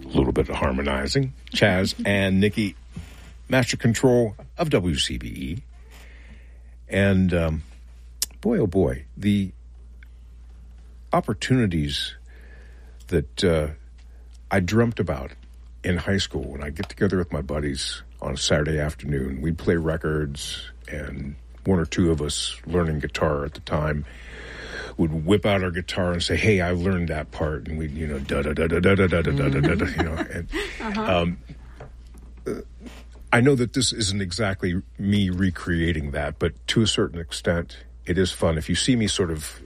a little bit of harmonizing. Chaz and Nikki, master control of WCBE. And boy, oh boy, the opportunities that I dreamt about in high school when I get together with my buddies on a Saturday afternoon. We'd play records, and one or two of us learning guitar at the time would whip out our guitar and say, "Hey, I learned that part," and we'd, da da da da da da da da da da, and I know that this isn't exactly me recreating that, but to a certain extent, it is fun. If you see me sort of,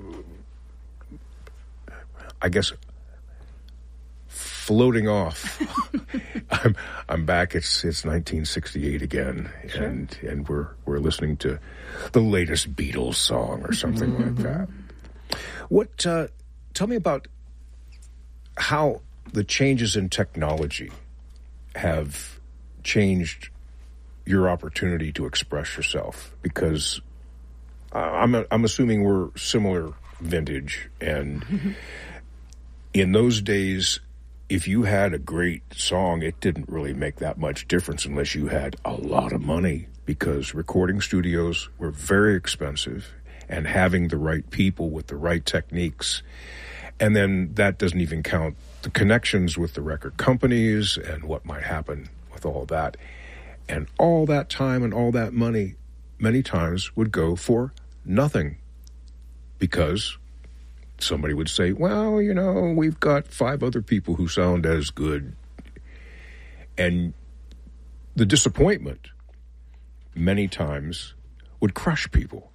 I guess, floating off, I'm back. It's 1968 again, sure. and we're listening to the latest Beatles song or something like that. What? Tell me about how the changes in technology have changed your opportunity to express yourself, because I'm assuming we're similar vintage, and in those days, if you had a great song, it didn't really make that much difference unless you had a lot of money, because recording studios were very expensive, and having the right people with the right techniques, and then that doesn't even count the connections with the record companies and what might happen with all that. And all that time and all that money many times would go for nothing, because somebody would say, well, we've got 5 other people who sound as good. And the disappointment many times would crush people.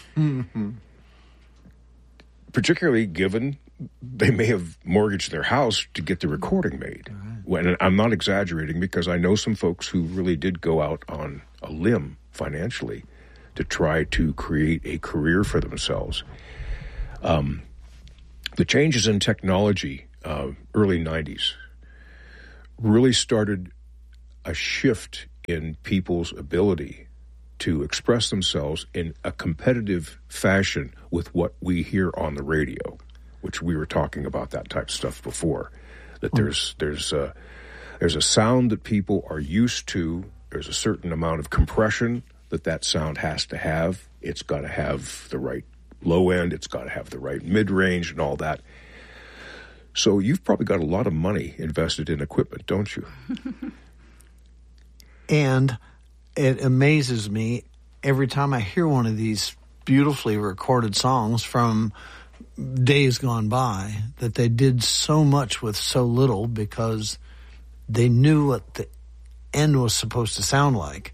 Particularly given they may have mortgaged their house to get the recording made. And I'm not exaggerating, because I know some folks who really did go out on a limb financially to try to create a career for themselves. The changes in technology, early 90s, really started a shift in people's ability to express themselves in a competitive fashion with what we hear on the radio, which we were talking about that type of stuff before. That there's a sound that people are used to. There's a certain amount of compression that sound has to have. It's got to have the right low end. It's got to have the right mid-range and all that. So you've probably got a lot of money invested in equipment, don't you? And it amazes me every time I hear one of these beautifully recorded songs from days gone by, that they did so much with so little, because they knew what the end was supposed to sound like.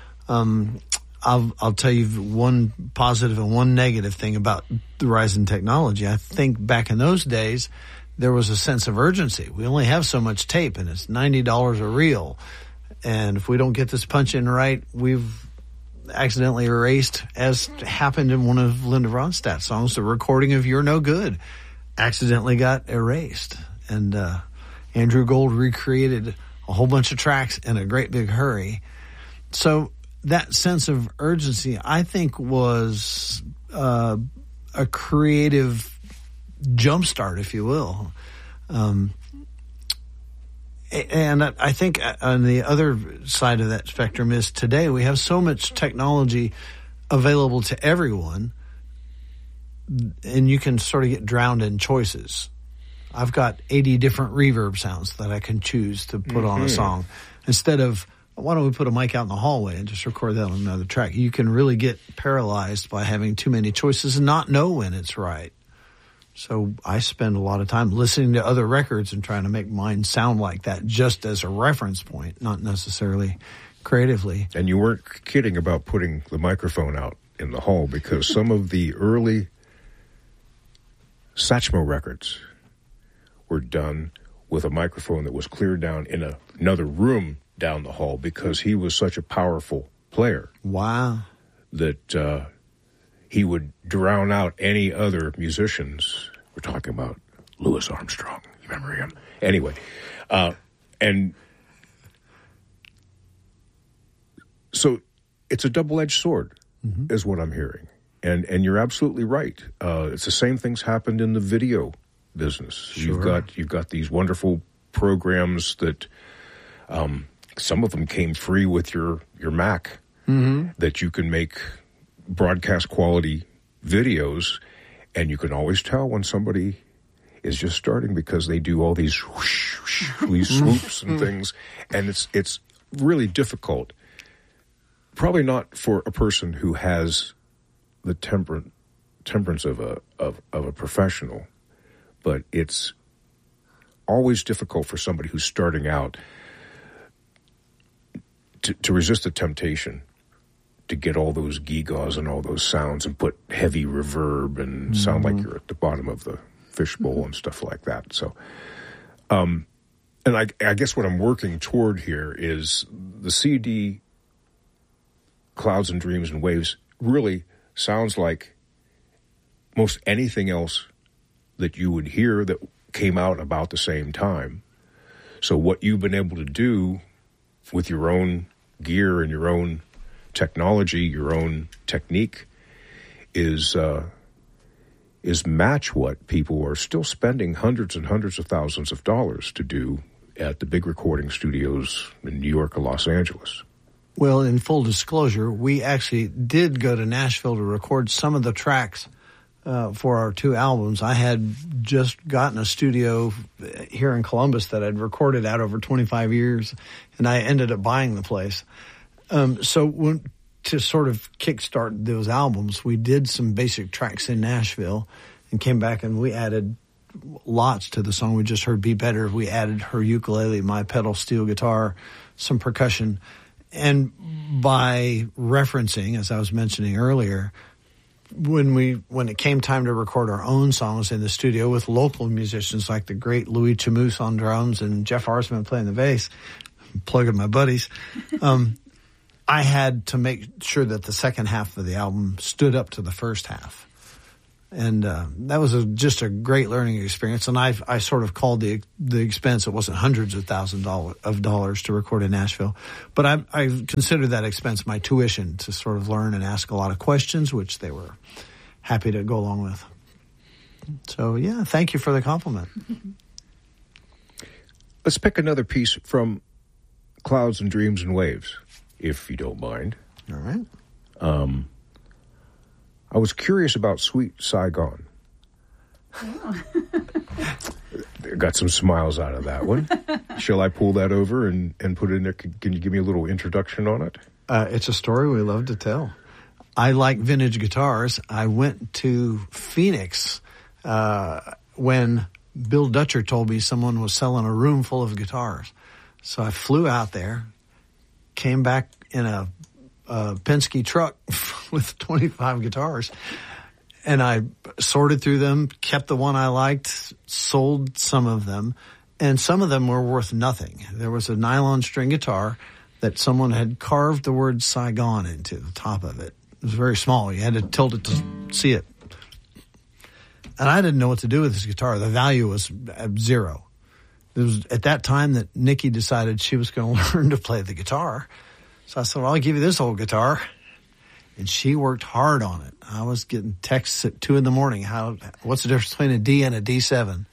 I'll tell you one positive and one negative thing about the rise in technology. I think back in those days, there was a sense of urgency. We only have so much tape, and it's $90 a reel. And if we don't get this punch in right, we've accidentally erased, as happened in one of Linda Ronstadt's songs, the recording of You're No Good accidentally got erased. And Andrew Gold recreated a whole bunch of tracks in a great big hurry. So that sense of urgency, I think, was a creative jumpstart, if you will. And I think on the other side of that spectrum is today we have so much technology available to everyone, and you can sort of get drowned in choices. I've got 80 different reverb sounds that I can choose to put on a song. Instead of, why don't we put a mic out in the hallway and just record that on another track? You can really get paralyzed by having too many choices and not know when it's right. So I spend a lot of time listening to other records and trying to make mine sound like that, just as a reference point, not necessarily creatively. And you weren't kidding about putting the microphone out in the hall, because some of the early Satchmo records were done with a microphone that was cleared down in another room down the hall, because he was such a powerful player. Wow. That he would drown out any other musicians. We're talking about Louis Armstrong. You remember him? Anyway, and so it's a double-edged sword, is what I'm hearing. And you're absolutely right. It's the same things happened in the video business. Sure. You've got these wonderful programs that some of them came free with your Mac, that you can make broadcast quality videos, and you can always tell when somebody is just starting because they do all these whoosh, whoosh, these swoops and things, and it's really difficult. Probably not for a person who has the temperance of a professional, but it's always difficult for somebody who's starting out to resist the temptation to get all those gewgaws and all those sounds and put heavy reverb and sound like you're at the bottom of the fishbowl and stuff like that. So, and I guess what I'm working toward here is the CD Clouds and Dreams and Waves really sounds like most anything else that you would hear that came out about the same time. So what you've been able to do with your own gear and your own technology, your own technique, is match what people are still spending hundreds and hundreds of thousands of dollars to do at the big recording studios in New York or Los Angeles. Well, in full disclosure, we actually did go to Nashville to record some of the tracks for our 2 albums. I had just gotten a studio here in Columbus that I'd recorded out over 25 years, and I ended up buying the place. So to sort of kickstart those albums, we did some basic tracks in Nashville and came back and we added lots to the song. We just heard Be Better. We added her ukulele, my pedal steel guitar, some percussion. And by referencing, as I was mentioning earlier, when it came time to record our own songs in the studio with local musicians like the great Louis Chamoose on drums and Jeff Arsman playing the bass, plugging my buddies, I had to make sure that the second half of the album stood up to the first half. And that was just a great learning experience. And I sort of called the expense, it wasn't hundreds of thousands of dollars to record in Nashville, but I considered that expense my tuition to sort of learn and ask a lot of questions, which they were happy to go along with. So, yeah, thank you for the compliment. Let's pick another piece from Clouds and Dreams and Waves, if you don't mind. All right. I was curious about Sweet Saigon. Oh. Got some smiles out of that one. Shall I pull that over and put it in there? Can you give me a little introduction on it? It's a story we love to tell. I like vintage guitars. I went to Phoenix when Bill Dutcher told me someone was selling a room full of guitars. So I flew out there, came back in a Penske truck with 25 guitars, and I sorted through them, kept the one I liked, sold some of them, and some of them were worth nothing. There was a nylon string guitar that someone had carved the word Saigon into the top of it. It was very small. You had to tilt it to see it. And I didn't know what to do with this guitar. The value was zero. It was at that time that Nikki decided she was going to learn to play the guitar. So I said, well, I'll give you this old guitar. And she worked hard on it. I was getting texts at 2 a.m. What's the difference between a D and a D7?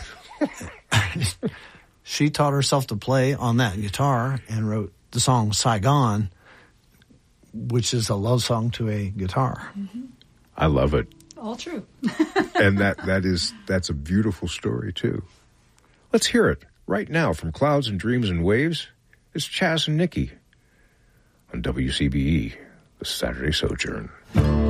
She taught herself to play on that guitar and wrote the song Saigon, which is a love song to a guitar. Mm-hmm. I love it. All true. And that's a beautiful story too. Let's hear it right now from Clouds and Dreams and Waves. It's Chaz and Nikki on WCBE, the Saturday Sojourn.